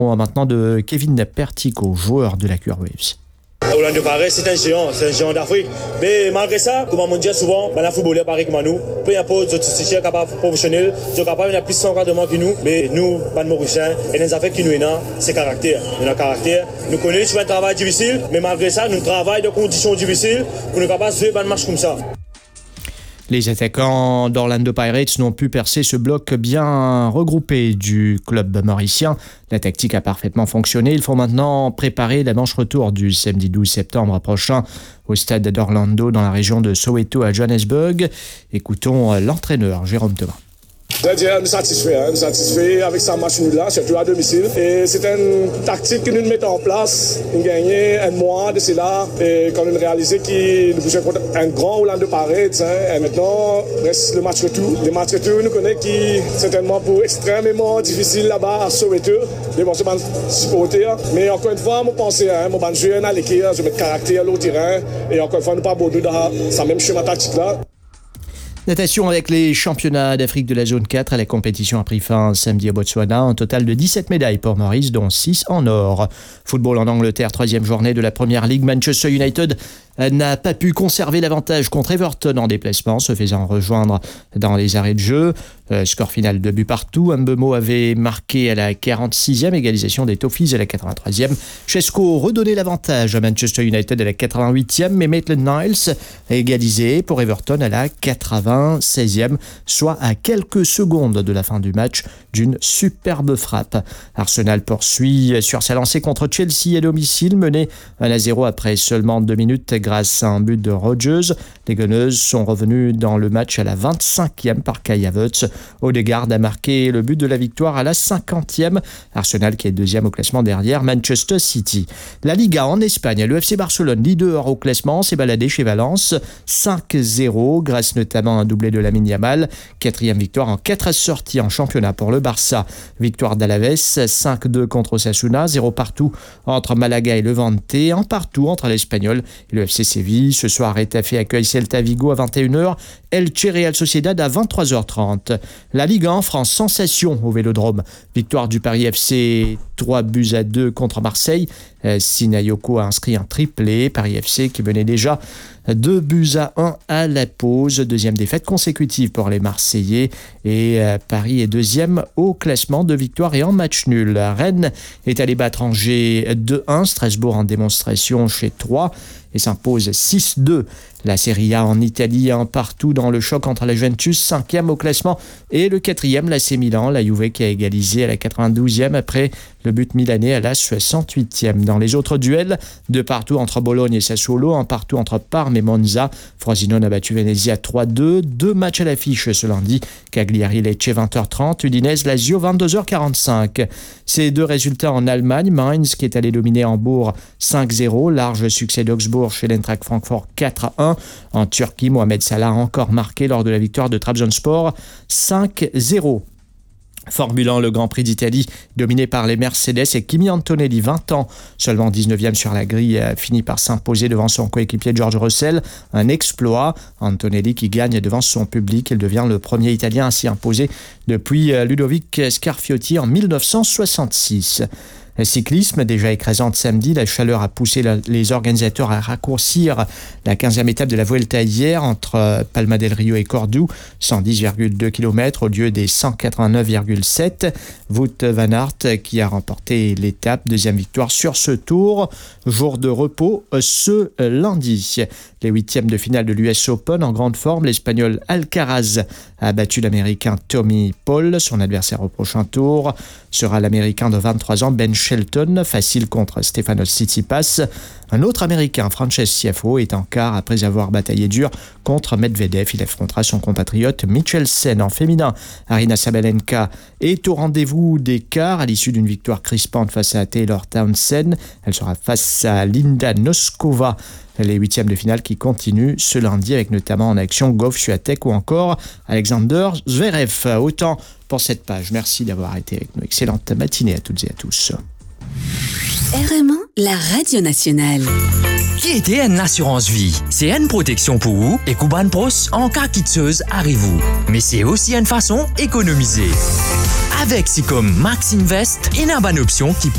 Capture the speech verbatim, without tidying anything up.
Maintenant de Kevin Pertico, joueur de la Cure Waves. Orlando Pirates, c'est un géant, c'est un géant d'Afrique. Mais malgré ça, comme on dit souvent, ben, les footballeurs pareil comme nous, peu importe, ils sont capables professionnels, ils sont capables de plus de encadrement que nous. Mais nous, les Mauriciens, et les affaires qui nous ont, c'est caractère. Notre caractère. Nous connaissons un travail difficile, mais malgré ça, nous travaillons dans conditions difficiles pour nous capables de jouer un match comme ça. Les attaquants d'Orlando Pirates n'ont pu percer ce bloc bien regroupé du club mauricien. La tactique a parfaitement fonctionné. Il faut maintenant préparer la manche retour du samedi douze septembre prochain au stade d'Orlando dans la région de Soweto à Johannesburg. Écoutons l'entraîneur Jérôme Thomas. Je veux dire, nous satisfait, hein, nous satisfait avec sa match nul là, surtout à domicile. Et c'est une tactique que nous mettons en place. Nous gagnons un mois de cela et quand nous réalisons que nous jouons contre un grand Orlando Pirates. Hein, et maintenant, reste le match retour. Le match retour, nous connaissons qui certainement pour extrêmement difficile là-bas à Soweto. Mais bon, c'est pas supporter. Mais encore une fois, mon pensée, hein, mon ban joueur à l'équipe, je mets caractère au terrain. Et encore une fois, nous pas beaucoup dans sa même schéma tactique là. Natation avec les championnats d'Afrique de la zone quatre. La compétition a pris fin samedi au Botswana. Un total de dix-sept médailles pour Maurice, dont six en or. Football en Angleterre, troisième journée de la Première Ligue. Manchester United n'a pas pu conserver l'avantage contre Everton en déplacement, se faisant rejoindre dans les arrêts de jeu. Euh, score final deux buts partout. Mbeumo avait marqué à la quarante-sixième, égalisation des Toffees à la quatre-vingt-troisième. Chesco redonnait l'avantage à Manchester United à la quatre-vingt-huitième, mais Maitland-Niles a égalisé pour Everton à la quatre-vingt-seizième, soit à quelques secondes de la fin du match d'une superbe frappe. Arsenal poursuit sur sa lancée contre Chelsea à domicile, mené un à zéro après seulement deux minutes grâce à un but de Rodgers. Les Gunners sont revenus dans le match à la vingt-cinquième par Kai Havertz. Odegaard a marqué le but de la victoire à la cinquantième. Arsenal qui est deuxième au classement derrière Manchester City. La Liga en Espagne, le F C Barcelone, leader au classement, s'est baladé chez Valence cinq zéro grâce notamment à un doublé de Lamine Yamal. Quatrième victoire en quatre sorties en championnat pour le Barça. Victoire d'Alaves cinq deux contre Osasuna, zéro partout entre Malaga et Levante, un partout entre l'Espagnol et le F C Séville. Ce soir, Retafe accueille Celta Vigo à vingt et une heures, Elche Real Sociedad à vingt-trois heures trente. La Ligue un, France, sensation au Vélodrome. Victoire du Paris F C trois buts à deux contre Marseille. Euh, Sinayoko a inscrit un triplé. Paris F C qui menait déjà deux buts à un à la pause. Deuxième défaite consécutive pour les Marseillais. Et euh, Paris est deuxième au classement de victoire et en match nul. Rennes est allé battre Angers deux un. Strasbourg en démonstration chez Troyes et s'impose six deux. La Serie A en Italie, un partout dans le choc entre la Juventus, cinquième au classement, et le quatrième, l'A C Milan, la Juve qui a égalisé à la quatre-vingt-douzième après le but milanais à la soixante-huitième. Dans les autres duels, deux partout entre Bologne et Sassuolo, un partout entre Parme et Monza. Frosinone a battu Venezia trois deux. Deux matchs à l'affiche ce lundi. Cagliari-Lecce vingt heures trente, Udinese-Lazio vingt-deux heures quarante-cinq. Ces deux résultats en Allemagne, Mainz qui est allé dominer Hambourg cinq zéro, large succès d'Augsbourg chez l'Eintracht Francfort quatre à un. En Turquie, Mohamed Salah a encore marqué lors de la victoire de Trabzonspor cinq zéro. Formule un, le Grand Prix d'Italie, dominé par les Mercedes et Kimi Antonelli, vingt ans, seulement dix-neuvième sur la grille, a fini par s'imposer devant son coéquipier George Russell. Un exploit. Antonelli qui gagne devant son public. Il devient le premier Italien à s'y imposer depuis Ludovic Scarfiotti en dix-neuf cent soixante-six. Cyclisme, déjà écrasante samedi, la chaleur a poussé les organisateurs à raccourcir la quinzième étape de la Vuelta hier entre Palma del Rio et Cordoue, cent dix virgule deux kilomètres au lieu des cent quatre-vingt-neuf virgule sept. Wout van Aert qui a remporté l'étape, deuxième victoire sur ce tour, jour de repos ce lundi. Les huitièmes de finale de l'U S Open en grande forme, l'Espagnol Alcaraz a battu l'Américain Tommy Paul. Son adversaire au prochain tour sera l'Américain de vingt-trois ans Ben Shelton, facile contre Stefanos Tsitsipas. Un autre Américain, Frances Tiafoe, est en quart après avoir bataillé dur contre Medvedev. Il affrontera son compatriote Michelsen en féminin. Aryna Sabalenka est au rendez-vous des quarts à l'issue d'une victoire crispante face à Taylor Townsend. Elle sera face à Linda Noskova. Les huitièmes de finale qui continuent ce lundi avec notamment en action Gauff Swiatek ou encore Alexander Zverev. Autant pour cette page. Merci d'avoir été avec nous. Excellente matinée à toutes et à tous. R M un, la radio nationale. Qui était une assurance vie? C'est une protection pour vous et Kuban Pros en cas quitteuse arrive-vous. Mais c'est aussi une façon économiser. Avec Sicom Max Invest, une bonne option qui